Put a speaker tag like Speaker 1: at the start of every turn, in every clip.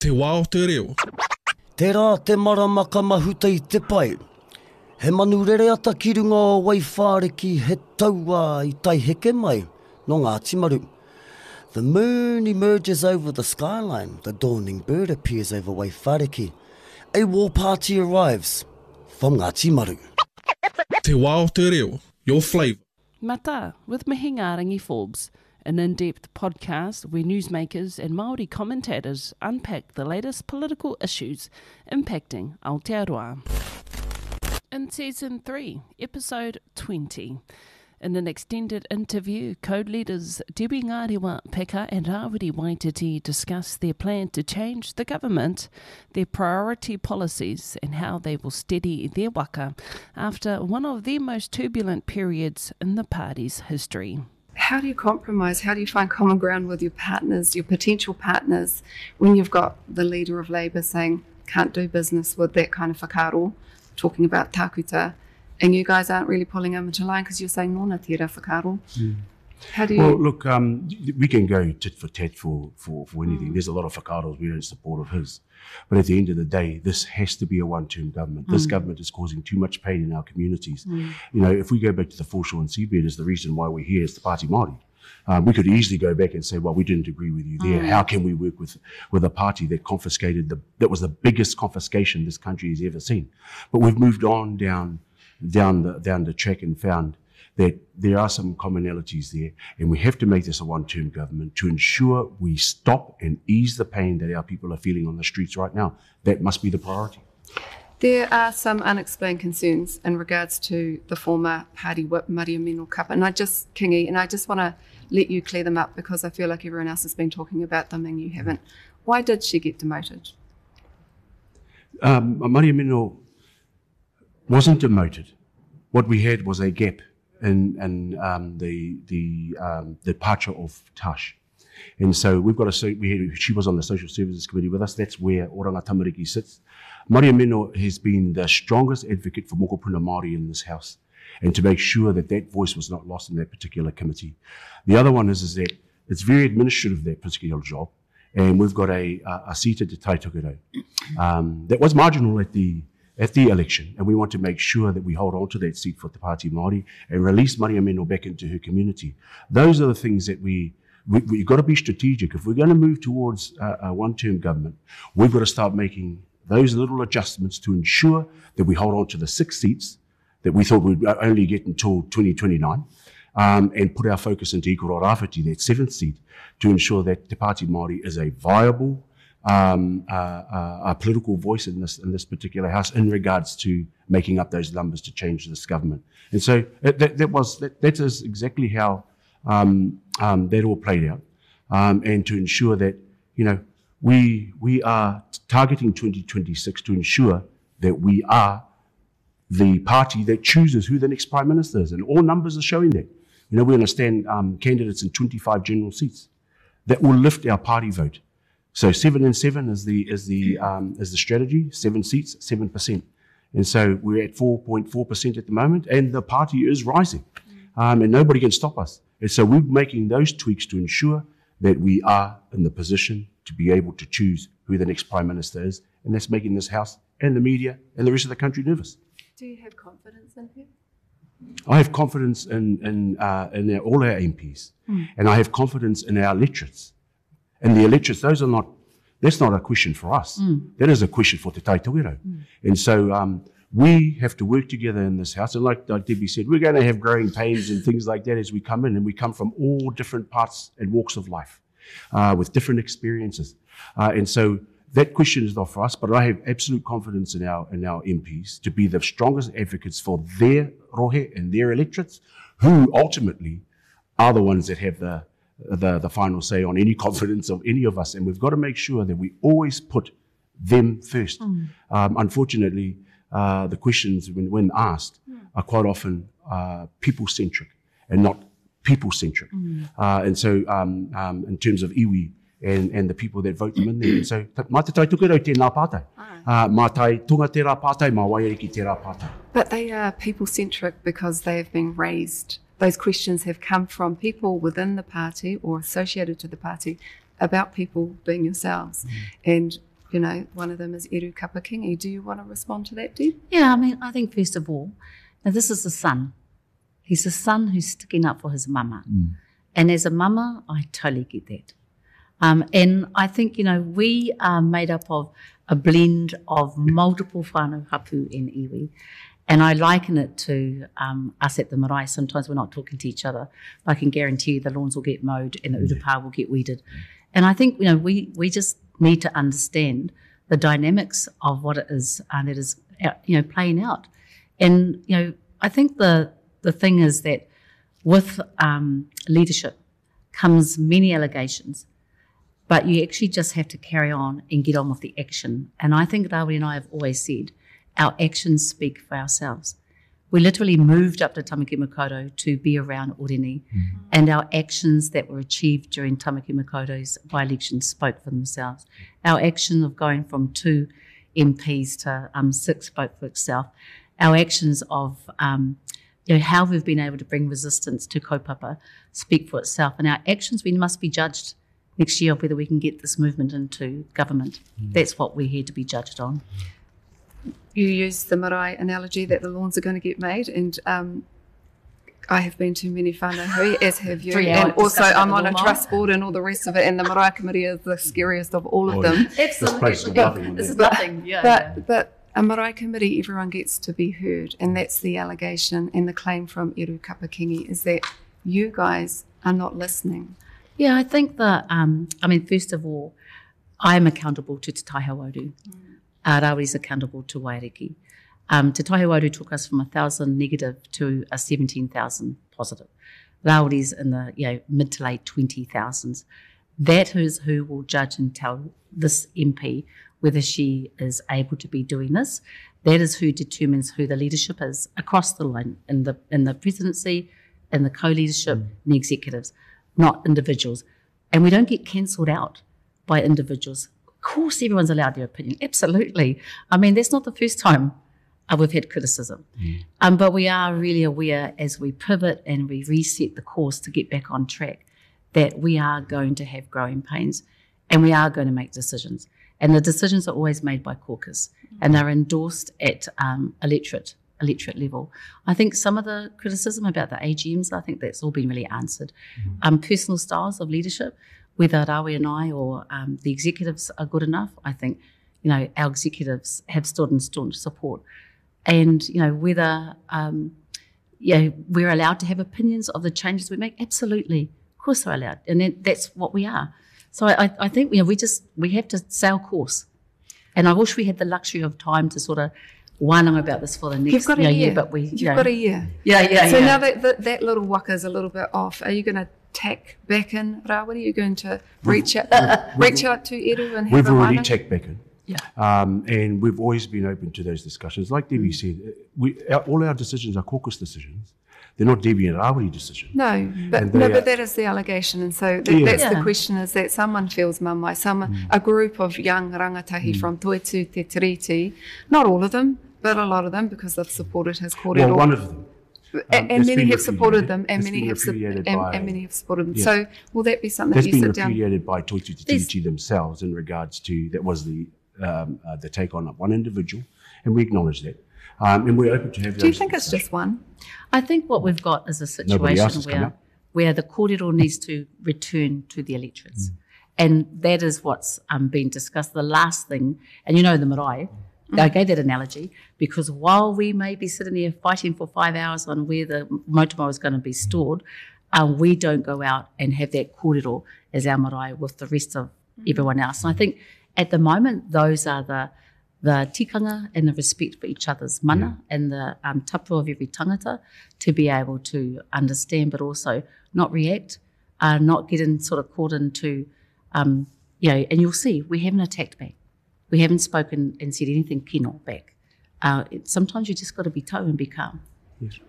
Speaker 1: Te wā o te reo.
Speaker 2: Tērā te maramaka mahuta I te pai. He manu rere ata ki runga o Waiwhāreki he taua I tai heke mai no ngā timaru. The moon emerges over the skyline. The dawning bird appears over Waiwhāreki. A war party arrives from ngā timaru.
Speaker 1: Te wā o te reo. Your flavour.
Speaker 3: Mata, with Mahingārangi Forbes, an in-depth podcast where newsmakers and Māori commentators unpack the latest political issues impacting Aotearoa. In Season 3, Episode 20, in an extended interview, Code leaders Debbie Ngārewa Peka and Rawiri Waititi discuss their plan to change the government, their priority policies and how they will steady their waka after one of the most turbulent periods in the party's history.
Speaker 4: How do you compromise? How do you find common ground with your partners, your potential partners, when you've got the leader of Labour saying can't do business with that kind of whakaaro, talking about takuta, and you guys aren't really pulling him into line because you're saying nōna tērā whakaaro? How do you...
Speaker 5: Well, look, we can go tit for tat for anything. There's a lot of whakaaros we don't support of his. But at the end of the day, this has to be a one-term government. This government is causing too much pain in our communities. You know, if we go back to the foreshore and seabed, is the reason why we're here as the Party Māori. We could easily go back and say, well, we didn't agree with you there. How can we work with a party that confiscated that was the biggest confiscation this country has ever seen? But we've moved on down the track and found that there are some commonalities there, and we have to make this a one-term government to ensure we stop and ease the pain that our people are feeling on the streets right now. That must be the priority.
Speaker 4: There are some unexplained concerns in regards to the former party whip, Maria Mino Kapa, and I just want to let you clear them up because I feel like everyone else has been talking about them and you haven't. Why did she get demoted?
Speaker 5: Maria Mino wasn't demoted. What we had was a gap in the departure of Tash. And so she was on the Social Services Committee with us. That's where Oranga Tamariki sits. Maria Mino has been the strongest advocate for Mokopuna Māori in this house, and to make sure that that voice was not lost in that particular committee. The other one is that it's very administrative, that particular job, and we've got a seat at the Tai Tukiro that was marginal at the election, and we want to make sure that we hold on to that seat for the Party Māori and release Maria Mino back into her community. Those are the things that we've got to be strategic. If we're going to move towards a one-term government, we've got to start making those little adjustments to ensure that we hold on to the 6 seats that we thought we'd only get until 2029, and put our focus into Ikoro Rāwhiti, that 7th seat, to ensure that Te Pāti Māori is a viable a political voice in this particular house in regards to making up those numbers to change this government. And so that is exactly how that all played out, and to ensure that, you know, we are targeting 2026 to ensure that we are the party that chooses who the next Prime Minister is, and all numbers are showing that. You know, we understand candidates in 25 general seats. That will lift our party vote. So 7 and 7 is the strategy. 7 seats, 7%, and so we're at 4.4% at the moment, and the party is rising, and nobody can stop us. And so we're making those tweaks to ensure that we are in the position to be able to choose who the next Prime Minister is, and that's making this House and the media and the rest of the country nervous.
Speaker 4: Do you have confidence in her?
Speaker 5: I have confidence in all our MPs, and I have confidence in our electorates. And the electorates, that's not a question for us. That is a question for Te Tai Tōrero. And so we have to work together in this house. And like Debbie said, we're going to have growing pains and things like that as we come in, and we come from all different parts and walks of life with different experiences. And so that question is not for us, but I have absolute confidence in our MPs to be the strongest advocates for their rohe and their electorates, who ultimately are the ones that have the final say on any confidence of any of us. And we've got to make sure that we always put them first. Unfortunately, the questions when asked are quite often people-centric and not people-centric. And so in terms of iwi and the people that vote them in there. And so, mā te tai tukero tēnā pātai. Mā tai tunga tērā pātai, mā waiariki tērā pātai.
Speaker 4: But they are people-centric because they have been raised. Those questions have come from people within the party or associated to the party about people being yourselves. And you know, one of them is Eru Kapakingi. Do you want to respond to that, Deb?
Speaker 6: Yeah, I mean, I think first of all, now this is the son. He's a son who's sticking up for his mama. And as a mama, I totally get that. And I think, you know, we are made up of a blend of multiple whānau hapu in iwi. And I liken it to us at the marae. Sometimes we're not talking to each other. But I can guarantee you the lawns will get mowed and the urupā will get weeded. And I think, you know, we just need to understand the dynamics of what it is that is, you know, playing out. And, you know, I think the thing is that with leadership comes many allegations, but you actually just have to carry on and get on with the action. And I think Rawiri and I have always said, our actions speak for ourselves. We literally moved up to Tamaki Makaurau to be around Oreni, and our actions that were achieved during Tamaki Makauru's by-election spoke for themselves. Our action of going from 2 MPs to 6 spoke for itself. Our actions of you know, how we've been able to bring resistance to kaupapa speak for itself. And our actions, we must be judged next year of whether we can get this movement into government. That's what we're here to be judged on.
Speaker 4: You used the marae analogy that the lawns are going to get made, and I have been to many whānau, as have you. And also I'm on a trust board and all the rest of it, and the marae committee is the scariest of all of them.
Speaker 6: Absolutely. This is nothing.
Speaker 4: But a marae committee, everyone gets to be heard, and that's the allegation and the claim from Eru Kapakingi, is that you guys are not listening.
Speaker 6: Yeah, I think that, I mean, first of all, I'm accountable to Te Taihawaru. Rawiri's accountable to Wairiki. Te Taihawaru took us from 1,000 negative to a 17,000 positive. Rawiri's in the mid to late 20,000s. That is who will judge and tell this MP whether she is able to be doing this. That is who determines who the leadership is across the line in the presidency, in the co-leadership, and the executives, not individuals. And we don't get cancelled out by individuals. Of course, everyone's allowed their opinion. Absolutely. I mean, that's not the first time we've had criticism. But we are really aware as we pivot and we reset the course to get back on track that we are going to have growing pains and we are going to make decisions. And the decisions are always made by caucus and they're endorsed at electorate level. I think some of the criticism about the AGMs, I think that's all been really answered. Personal styles of leadership, whether Rawi and I or the executives are good enough, I think, our executives have stood in staunch support. And, whether, we're allowed to have opinions of the changes we make, absolutely. Of course they're allowed. And that's what we are. So I think, we have to sail course. And I wish we had the luxury of time to sort of whine about this for the next year. But
Speaker 4: You've got a year.
Speaker 6: Yeah.
Speaker 4: So now that little waka is a little bit off, are you going to tack back in, Rawiri? Are you going to reach out to Eru and have
Speaker 5: We've
Speaker 4: a
Speaker 5: already
Speaker 4: wānanga?
Speaker 5: tacked back in.
Speaker 6: Yeah.
Speaker 5: And we've always been open to those discussions. Like Debbie said, all our decisions are caucus decisions. They're not Debbie and Rawiri decisions.
Speaker 4: No, but that is the allegation, and so that's the question: is that someone feels mamai, a group of young rangatahi from Toetu Te Tiriti, not all of them, but a lot of them, because they've supported his kōrero.
Speaker 5: Well, one of them.
Speaker 4: And many have supported them, and
Speaker 5: That's
Speaker 4: many
Speaker 5: been
Speaker 4: have
Speaker 5: repudiated
Speaker 4: and many have supported them.
Speaker 5: Yeah.
Speaker 4: So, will that be something
Speaker 5: That's
Speaker 4: that you
Speaker 5: been
Speaker 4: sit down?
Speaker 5: repudiated by Toetu Te Tiriti themselves in regards to, that was the take on one individual, and we acknowledge that. And we're open to have those.
Speaker 4: Do you think it's just one?
Speaker 6: I think what we've got is a situation where the kōrero needs to return to the electorates. And that is what's being discussed. The last thing, and the marae, I gave that analogy because while we may be sitting here fighting for 5 hours on where the motomo is going to be stored, we don't go out and have that kōrero as our marae with the rest of everyone else. And I think at the moment, those are the tikanga and the respect for each other's mana and the tapu of every tangata to be able to understand, but also not react, not get in sort of caught into, and you'll see we haven't attacked back. We haven't spoken and said anything kino back. Sometimes you just got to be tau and be calm.
Speaker 5: Yes.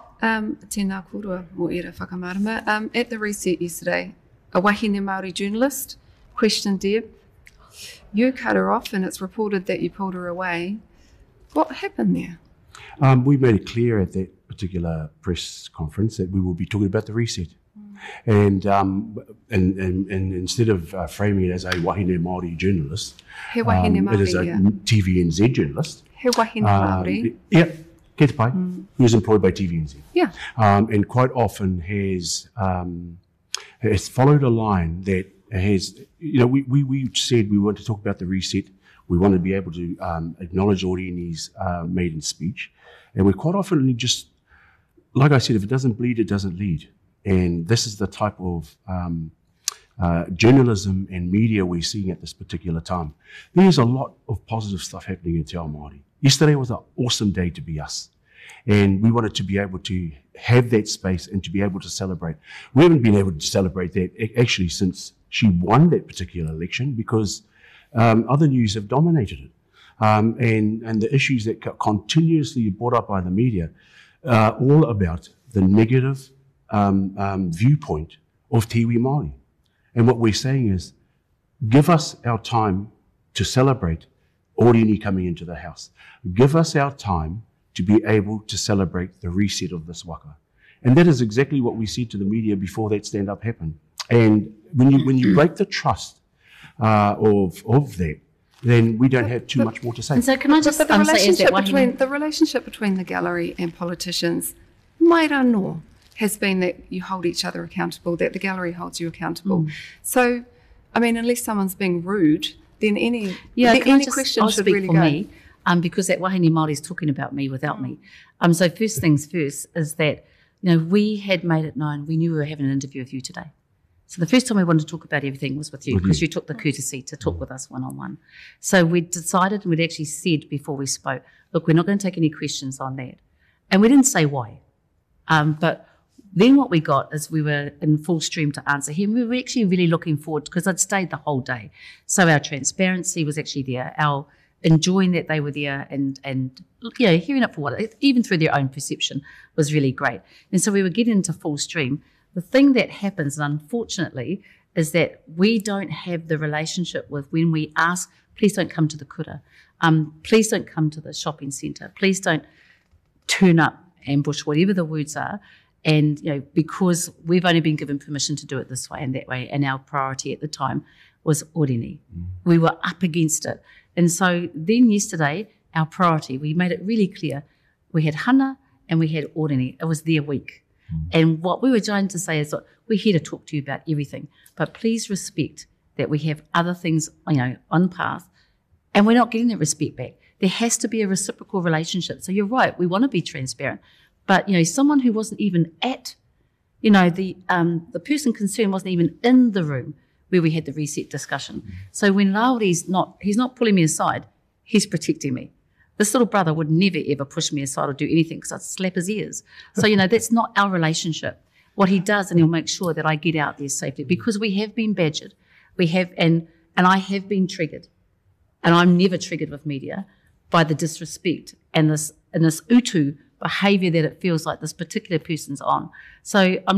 Speaker 4: Tēnā kōrua mō ira whakamārama. At the reset yesterday, a wahine Māori journalist questioned Deb. You cut her off and it's reported that you pulled her away. What happened there?
Speaker 5: We made it clear at that particular press conference that we will be talking about the reset. And instead of framing it as a wahine Māori journalist,
Speaker 4: He wahine
Speaker 5: it is a
Speaker 4: Māori, yeah.
Speaker 5: TVNZ journalist.
Speaker 4: He wahine Māori.
Speaker 5: Yeah, ke te pai. He was employed by TVNZ.
Speaker 4: Yeah.
Speaker 5: And quite often has followed a line that has, we said we want to talk about the reset. We want to be able to acknowledge Orini's maiden speech. And we quite often just, like I said, if it doesn't bleed, it doesn't lead. And this is the type of journalism and media we're seeing at this particular time. There's a lot of positive stuff happening in Te Ao Māori. Yesterday was an awesome day to be us. And we wanted to be able to have that space and to be able to celebrate. We haven't been able to celebrate that actually since she won that particular election, because other news have dominated it. And the issues that are continuously brought up by the media are all about the negative viewpoint of Te Iwi Māori. And what we're saying is, give us our time to celebrate Orini coming into the house. Give us our time to be able to celebrate the reset of this waka. And that is exactly what we said to the media before that stand-up happened. And when you break the trust of that, then we don't have too much more to say.
Speaker 6: And so can I just
Speaker 4: But the relationship,
Speaker 6: say
Speaker 4: the relationship between the gallery and politicians, mai rano, has been that you hold each other accountable, that the gallery holds you accountable. So, I mean, unless someone's being rude, then any question
Speaker 6: I'll
Speaker 4: should
Speaker 6: speak
Speaker 4: really
Speaker 6: for
Speaker 4: go.
Speaker 6: me, because that wahine Māori is talking about me without me. So first things first is that, we had made it known, we knew we were having an interview with you today. So the first time we wanted to talk about everything was with you, because you took the courtesy to talk with us one-on-one. So we decided, and we'd actually said before we spoke, look, we're not going to take any questions on that. And we didn't say why. But then what we got is we were in full stream to answer him. We were actually really looking forward, because I'd stayed the whole day. So our transparency was actually there, our enjoying that they were there and hearing it for what, even through their own perception, was really great. And so we were getting into full stream. The thing that happens, and unfortunately, is that we don't have the relationship with when we ask, please don't come to the kura, please don't come to the shopping centre, please don't turn up, ambush, whatever the words are, and because we've only been given permission to do it this way and that way, and our priority at the time was Orini. We were up against it. And so then yesterday, our priority, we made it really clear, we had hana and we had Orini. It was their week. And what we were trying to say is, look, we're here to talk to you about everything, but please respect that we have other things, on path, and we're not getting that respect back. There has to be a reciprocal relationship. So you're right, we want to be transparent, but someone who wasn't even at, the person concerned wasn't even in the room where we had the reset discussion. So when Lauri's he's not pulling me aside, he's protecting me. This little brother would never, ever push me aside or do anything, because I'd slap his ears. So, that's not our relationship. What he does, and he'll make sure that I get out there safely, because we have been badgered. We have, and I have been triggered. And I'm never triggered with media by the disrespect and this utu behaviour that it feels like this particular person's on. So I'm